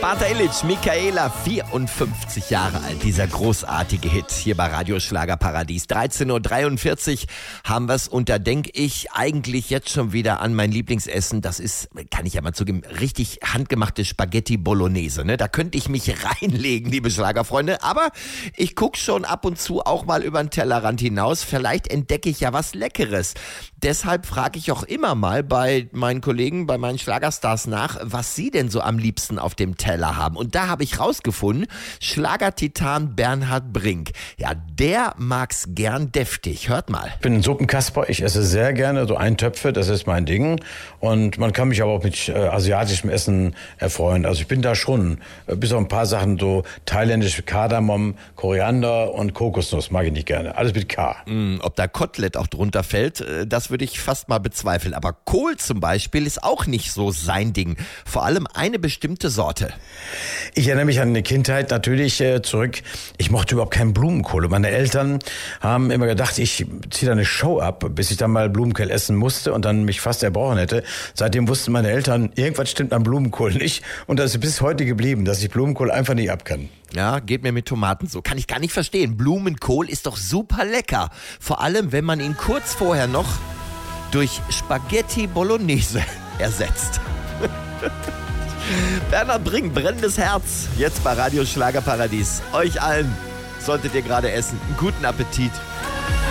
Martha Illich, Michaela, 54 Jahre alt, dieser großartige Hit hier bei Radio Schlagerparadies. 13.43 Uhr haben wir es und da denke ich eigentlich jetzt schon wieder an mein Lieblingsessen. Das ist, kann ich ja mal zugeben, richtig handgemachte Spaghetti Bolognese. Ne? Da könnte ich mich reinlegen, liebe Schlagerfreunde. Aber ich gucke schon ab und zu auch mal über den Tellerrand hinaus. Vielleicht entdecke ich ja was Leckeres. Deshalb frage ich auch immer mal bei meinen Kollegen, bei meinen Schlagerstars nach, was sie denn so am liebsten auf dem Teller haben. Und da habe ich rausgefunden, Schlagertitan Bernhard Brink. Ja, der mag's gern deftig. Hört mal. Ich bin ein Suppenkasper. Ich esse sehr gerne so Eintöpfe. Das ist mein Ding. Und man kann mich aber auch mit asiatischem Essen erfreuen. Also ich bin da schon, bis auf ein paar Sachen, so thailändisch Kardamom, Koriander und Kokosnuss mag ich nicht gerne. Alles mit K. Ob da Kotelett auch drunter fällt, das würde ich fast mal bezweifeln. Aber Kohl zum Beispiel ist auch nicht so sein Ding. Vor allem eine bestimmte Sorte. Ich erinnere mich an eine Kindheit natürlich zurück. Ich mochte überhaupt keinen Blumenkohl. Meine Eltern haben immer gedacht, ich ziehe da eine Show ab, bis ich dann mal Blumenkohl essen musste und dann mich fast erbrochen hätte. Seitdem wussten meine Eltern, irgendwas stimmt am Blumenkohl nicht. Und das ist bis heute geblieben, dass ich Blumenkohl einfach nicht ab kann. Ja, geht mir mit Tomaten so. Kann ich gar nicht verstehen. Blumenkohl ist doch super lecker. Vor allem, wenn man ihn kurz vorher noch durch Spaghetti Bolognese ersetzt. Bernhard Brink, brennendes Herz. Jetzt bei Radio Schlagerparadies. Euch allen solltet ihr gerade essen. Einen guten Appetit.